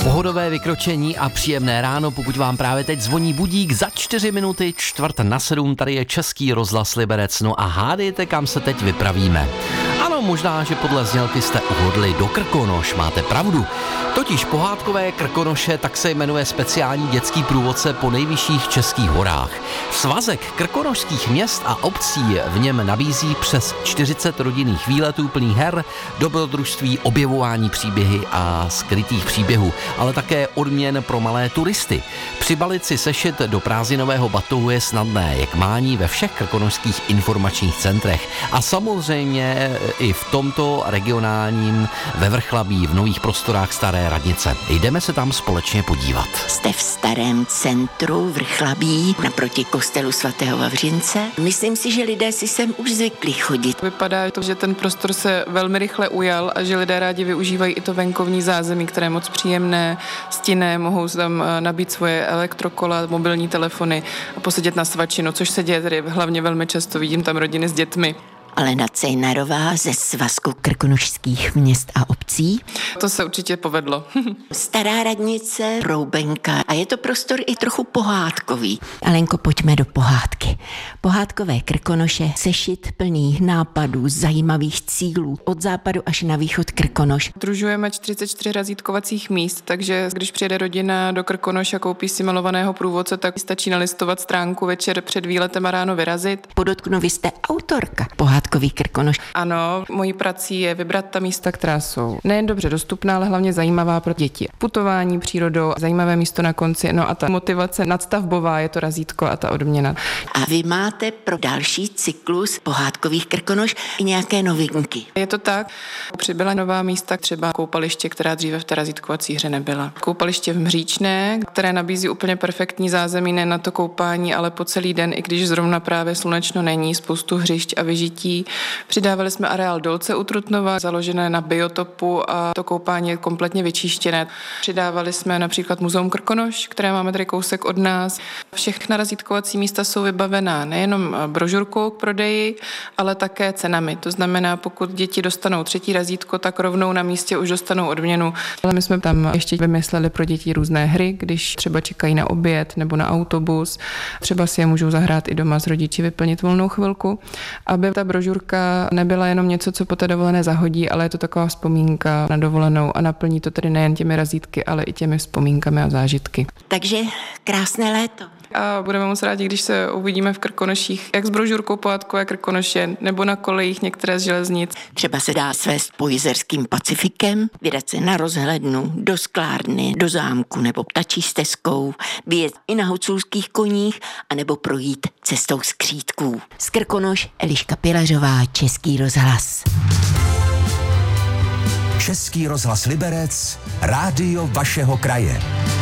Pohodové vykročení a příjemné ráno, pokud vám právě teď zvoní budík za 4 minuty, 6:45, tady je Český rozhlas Liberec, no a hádejte, kam se teď vypravíme. Ano, možná, že podle znělky jste uhodli do Krkonoš, máte pravdu. Totiž pohádkové Krkonoše, tak se jmenuje speciální dětský průvodce po nejvyšších českých horách. Svazek krkonošských měst a obcí v něm nabízí přes 40 rodinných výletů plných her, dobrodružství, objevování příběhy a skrytých příběhů, ale také odměn pro malé turisty. Přibalit si sešit do prázdninového batohu je snadné, jak mání ve všech krkonošských informačních centrech. A samozřejmě i v tomto regionálním ve Vrchlabí v nových prostorách Staré radnice. Jdeme se tam společně podívat. Jste v Starém centru Vrchlabí naproti kostelu svatého Vavřince. Myslím si, že lidé si sem už zvykli chodit. Vypadá to, že ten prostor se velmi rychle ujal a že lidé rádi využívají i to venkovní zázemí, které je moc příjemné, stinné, mohou tam nabít svoje elektrokola, mobilní telefony a posedět na svačinu, což se děje tedy hlavně velmi často, vidím tam rodiny s dětmi. Alena Cejnarová ze Svazku krkonošských měst a obcí. To se určitě povedlo. Stará radnice, Roubenka a je to prostor i trochu pohádkový. Alenko, pojďme do pohádky. Pohádkové Krkonoše, sešit plný nápadů, zajímavých cílů, od západu až na východ Krkonoš. Družujeme 44 razítkovacích míst, takže když přijede rodina do Krkonoš a koupí si malovaného průvodce, tak stačí nalistovat stránku večer před výletem a ráno vyrazit. Podotknu, vy jste autorka pohádkových Krkonoš. Ano, mojí prací je vybrat ta místa, která jsou nejen dobře dostupná, ale hlavně zajímavá pro děti. Putování přírodou, zajímavé místo na konci, no a ta motivace nadstavbová je to razítko a ta odměna. A vy máte pro další cyklus pohádkových Krkonoš i nějaké novinky. Je to tak, přibyla nová místa, třeba koupaliště, která dříve v té razítkovací hře nebyla. Koupaliště v Mříčné, které nabízí úplně perfektní zázemí ne na to koupání, ale po celý den, i když zrovna právě slunečno není, spoustu hřišť a vyžití. Přidávali jsme areál Dolce u Trutnova, založené na biotopu a to koupání je kompletně vyčištěné. Přidávali jsme například Muzeum Krkonoš, které máme tady kousek od nás. Všechna razítkovací místa jsou vybavená nejenom brožurkou k prodeji, ale také cenami. To znamená, pokud děti dostanou 3. razítko, tak rovnou na místě už dostanou odměnu. Ale my jsme tam ještě vymysleli pro děti různé hry, když třeba čekají na oběd nebo na autobus. Třeba si je můžou zahrát i doma s rodiči, vyplnit volnou chvilku, aby ta brožurka nebyla jenom něco, co po té dovolené zahodí, ale je to taková vzpomínka na dovolenou a naplní to tedy nejen těmi razítky, ale i těmi vzpomínkami a zážitky. Takže krásné léto. A budeme moc rádi, když se uvidíme v Krkonoších, jak s brožurkou pohádkové Krkonoše, nebo na kolejích některé z železnic. Třeba se dá svést po Jizerským Pacifikem, vydat se na rozhlednu, do sklárny, do zámku nebo ptačí stezkou, vyjet i na huculských koních, anebo projít cestou skřítků. Z Krkonoš Eliška Pilařová, Český rozhlas. Český rozhlas Liberec, rádio vašeho kraje.